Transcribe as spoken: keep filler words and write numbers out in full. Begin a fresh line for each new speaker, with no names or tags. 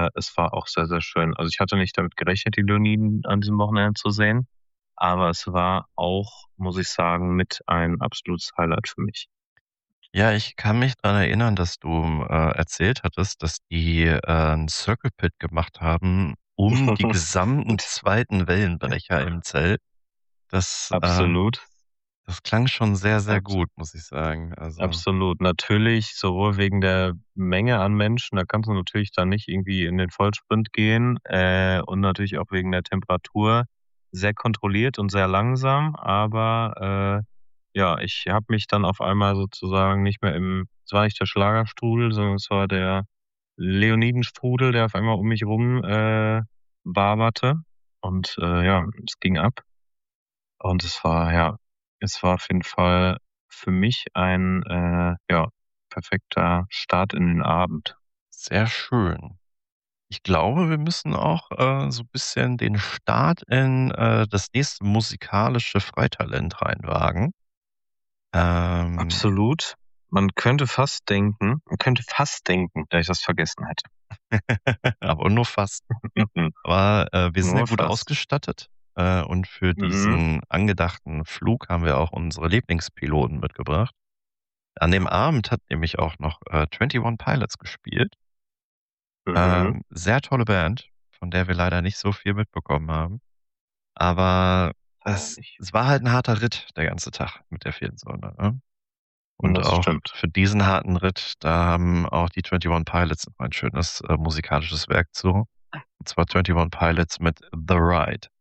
äh, es war auch sehr, sehr schön. Also ich hatte nicht damit gerechnet, die Leoniden an diesem Wochenende zu sehen, aber es war auch, muss ich sagen, mit ein absolutes Highlight für mich.
Ja, ich kann mich dran erinnern, dass du äh, erzählt hattest, dass die äh, 'n Circle Pit gemacht haben um die gesamten zweiten Wellenbrecher im Zelt. Das, äh
Absolut.
das klang schon sehr, sehr
Abs
gut, muss ich sagen. Also,
absolut. Natürlich, sowohl wegen der Menge an Menschen, da kannst du natürlich dann nicht irgendwie in den Vollsprint gehen, äh, und natürlich auch wegen der Temperatur. Sehr kontrolliert und sehr langsam, aber, äh, ja, ich habe mich dann auf einmal sozusagen nicht mehr im es war nicht der Schlagerstrudel, sondern es war der Leonidenstrudel, der auf einmal um mich rum, äh, waberte und, äh, ja, es ging ab. Und es war ja, es war auf jeden Fall für mich ein, äh, ja, perfekter Start in den Abend.
sehr schön. Ich glaube, wir müssen auch äh, so ein bisschen den Start in äh, das nächste musikalische Freitalent reinwagen. Ähm,
Absolut. Man könnte fast denken man könnte fast denken, dass ich das vergessen hätte.
aber nur fast. Aber äh, wir sind ja
Nur
gut
fast.
ausgestattet. Äh, und für
Mhm.
diesen angedachten Flug haben wir auch unsere Lieblingspiloten mitgebracht. An dem Abend hat nämlich auch noch äh, einundzwanzig Pilots gespielt.
Mhm.
Ähm, sehr tolle Band, von der wir leider nicht so viel mitbekommen haben. Aber
Auch
es,
nicht.
es war halt ein harter Ritt, der ganze Tag mit der vierten Sonne. Ne? Und
Das
auch
stimmt.
für diesen harten Ritt, da haben auch die einundzwanzig Pilots noch ein schönes äh, musikalisches Werk zu. Und zwar einundzwanzig Pilots mit The Ride.